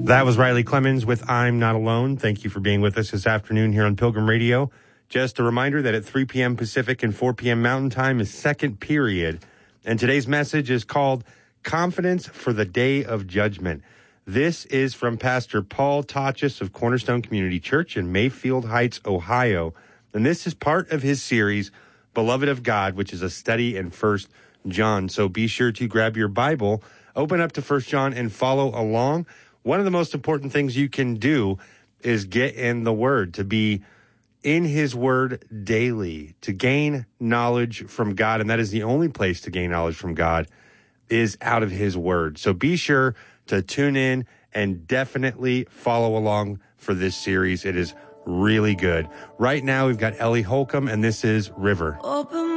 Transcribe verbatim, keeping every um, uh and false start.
That was Riley Clemens with I'm Not Alone. Thank you for being with us this afternoon here on Pilgrim Radio. Just a reminder that at three p.m. Pacific and four p.m. Mountain Time is second period. And today's message is called Confidence for the Day of Judgment. This is from Pastor Paul Tachis of Cornerstone Community Church in Mayfield Heights, Ohio. And this is part of his series, Beloved of God, which is a study in First John. So be sure to grab your Bible, open up to First John, and follow along. One of the most important things you can do is get in the Word, to be in his Word daily, to gain knowledge from God. And that is the only place to gain knowledge from God, is out of his Word. So be sure to tune in and definitely follow along for this series. It is really good. Right now, we've got Ellie Holcomb, and this is River. Open